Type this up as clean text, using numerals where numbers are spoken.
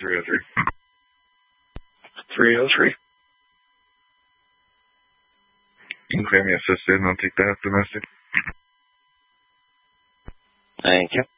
303. 303. You can clear me assisted and I'll take that as domestic. Thank you.